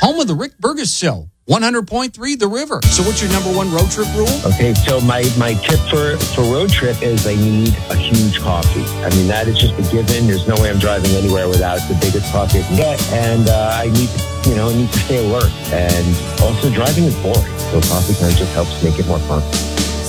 home of the Rick Burgess Show. 100.3 The River. So what's your number one road trip rule? Okay, so my tip for road trip is I need a huge coffee. I mean, that is just a given. There's no way I'm driving anywhere without the biggest coffee I can get. And I need to stay alert. And also driving is boring. So coffee kind of just helps make it more fun.